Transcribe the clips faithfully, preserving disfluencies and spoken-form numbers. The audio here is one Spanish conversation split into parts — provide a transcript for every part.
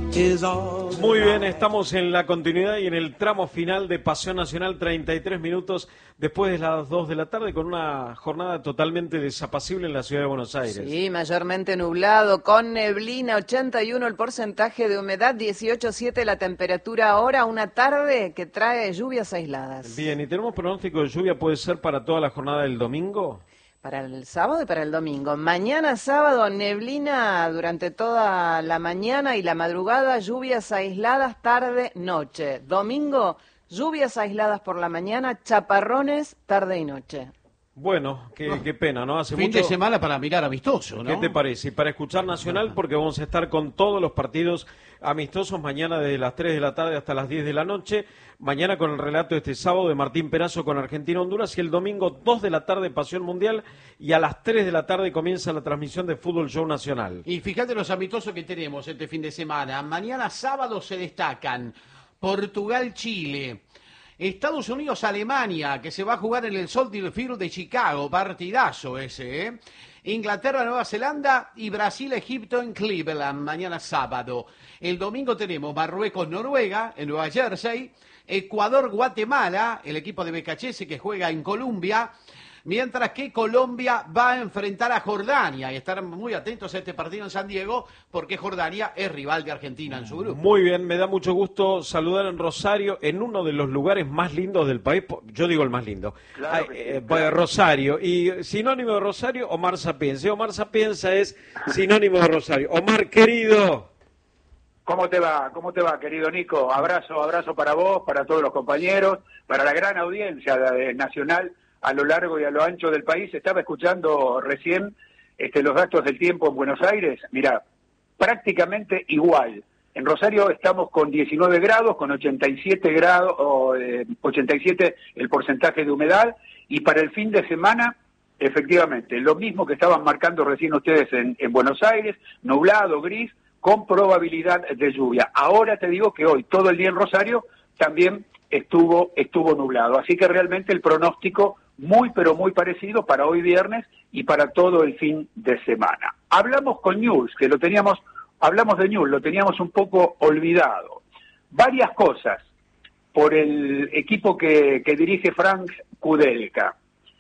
Muy bien, estamos en la continuidad y en el tramo final de Pasión Nacional, treinta y tres minutos después de las dos de la tarde, con una jornada totalmente desapacible en la ciudad de Buenos Aires. Sí, mayormente nublado, con neblina, ochenta y uno el porcentaje de humedad, dieciocho coma siete la temperatura ahora, una tarde que trae lluvias aisladas. Bien, ¿y tenemos pronóstico de lluvia? ¿Puede ser para toda la jornada del domingo? Para el sábado y para el domingo. Mañana sábado, neblina durante toda la mañana y la madrugada, lluvias aisladas tarde, noche. Domingo, lluvias aisladas por la mañana, chaparrones tarde y noche. Bueno, qué, qué pena, ¿no? Hace fin mucho... de semana para mirar amistoso, ¿no? ¿Qué te parece? Y para escuchar Nacional, porque vamos a estar con todos los partidos amistosos mañana desde las tres de la tarde hasta las diez de la noche. Mañana con el relato este sábado de Martín Perazo con Argentina-Honduras y el domingo dos de la tarde Pasión Mundial y a las tres de la tarde comienza la transmisión de Fútbol Show Nacional. Y fíjate los amistosos que tenemos este fin de semana. Mañana sábado se destacan Portugal-Chile, Estados Unidos-Alemania, que se va a jugar en el Soldier Field de Chicago, partidazo ese, ¿eh? Inglaterra-Nueva Zelanda y Brasil-Egipto en Cleveland, mañana sábado. El domingo tenemos Marruecos-Noruega en Nueva Jersey, Ecuador-Guatemala, el equipo de Becachese que juega en Colombia, mientras que Colombia va a enfrentar a Jordania y estar muy atentos a este partido en San Diego porque Jordania es rival de Argentina en su grupo. Muy bien, me da mucho gusto saludar en Rosario, en uno de los lugares más lindos del país, yo digo el más lindo, Claro Ay, sí, eh, claro. Rosario, y sinónimo de Rosario, Omar Sapienza. Omar Sapienza es sinónimo de Rosario. Omar, querido. ¿Cómo te va? ¿Cómo te va, querido Nico? Abrazo, abrazo para vos, para todos los compañeros, para la gran audiencia de Nacional a lo largo y a lo ancho del país. Estaba escuchando recién este, los datos del tiempo en Buenos Aires. Mirá, prácticamente igual. En Rosario estamos con diecinueve grados, con ochenta y siete grados, o, eh, ochenta y siete el porcentaje de humedad, y para el fin de semana, efectivamente, lo mismo que estaban marcando recién ustedes en, en Buenos Aires, nublado, gris, con probabilidad de lluvia. Ahora te digo que hoy, todo el día en Rosario, también estuvo, estuvo nublado. Así que realmente el pronóstico muy, pero muy parecido para hoy viernes y para todo el fin de semana. Hablamos con Newell's, que lo teníamos, hablamos de Newell's, lo teníamos un poco olvidado. Varias cosas por el equipo que, que dirige Frank Kudelka.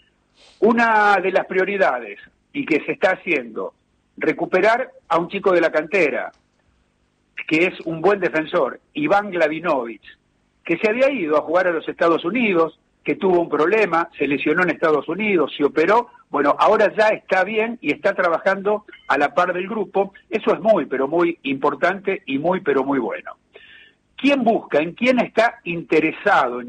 Una de las prioridades, y que se está haciendo, recuperar a un chico de la cantera, que es un buen defensor, Iván Glavinovich, que se había ido a jugar a los Estados Unidos, que tuvo un problema, se lesionó en Estados Unidos, se operó, bueno, ahora ya está bien y está trabajando a la par del grupo. Eso es muy, pero muy importante y muy, pero muy bueno. ¿Quién busca, en quién está interesado en